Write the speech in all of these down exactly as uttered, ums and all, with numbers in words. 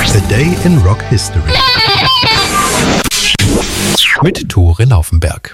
A Day in Rock History mit Tore Laufenberg.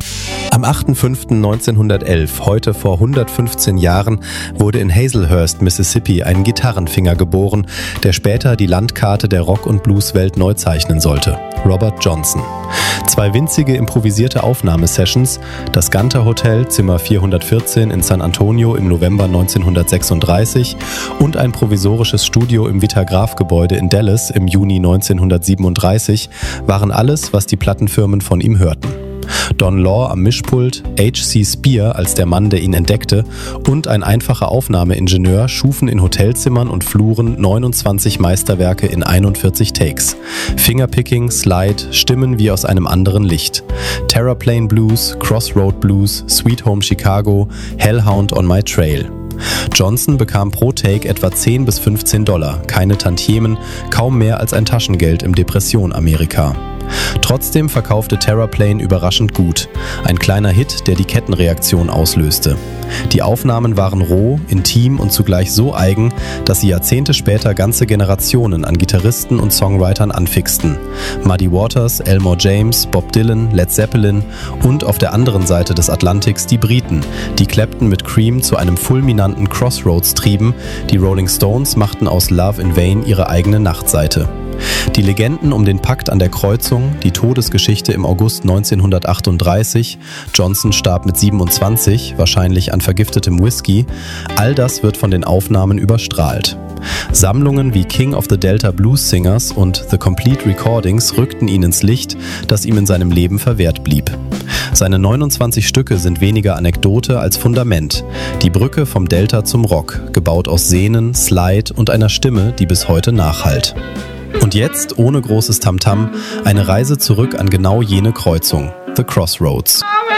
Am achter fünfter neunzehnhundertelf, heute vor hundertfünfzehn Jahren, wurde in Hazelhurst, Mississippi, ein Gitarrenfinger geboren, der später die Landkarte der Rock- und Blueswelt neu zeichnen sollte: Robert Johnson. Zwei winzige improvisierte Aufnahmesessions, das Gunter Hotel, Zimmer vierhundertvierzehn in San Antonio im November neunzehnhundertsechsunddreißig und ein provisorisches Studio im Vitagraph-Gebäude in Dallas im Juni neunzehnhundertsiebenunddreißig waren alles, was die Plattenfirmen von ihm hörten. Don Law am Mischpult, H C Spear als der Mann, der ihn entdeckte, und ein einfacher Aufnahmeingenieur schufen in Hotelzimmern und Fluren neunundzwanzig Meisterwerke in einundvierzig Takes. Fingerpicking, Slide, Stimmen wie aus einem anderen Licht. Terraplane Blues, Crossroad Blues, Sweet Home Chicago, Hellhound on My Trail. Johnson bekam pro Take etwa zehn bis fünfzehn Dollar, keine Tantiemen, kaum mehr als ein Taschengeld im Depression-Amerika. Trotzdem verkaufte Terraplane überraschend gut. Ein kleiner Hit, der die Kettenreaktion auslöste. Die Aufnahmen waren roh, intim und zugleich so eigen, dass sie Jahrzehnte später ganze Generationen an Gitarristen und Songwritern anfixten. Muddy Waters, Elmore James, Bob Dylan, Led Zeppelin und auf der anderen Seite des Atlantiks die Briten, die Clapton mit Cream zu einem fulminanten Crossroads trieben. Die Rolling Stones machten aus Love in Vain ihre eigene Nachtseite. Die Legenden um den Pakt an der Kreuzung, die Todesgeschichte im August neunzehnhundertachtunddreißig, Johnson starb mit siebenundzwanzig, wahrscheinlich an vergiftetem Whisky, all das wird von den Aufnahmen überstrahlt. Sammlungen wie King of the Delta Blues Singers und The Complete Recordings rückten ihn ins Licht, das ihm in seinem Leben verwehrt blieb. Seine neunundzwanzig Stücke sind weniger Anekdote als Fundament. Die Brücke vom Delta zum Rock, gebaut aus Sehnen, Slide und einer Stimme, die bis heute nachhallt. Und jetzt, ohne großes Tamtam, eine Reise zurück an genau jene Kreuzung, The Crossroads.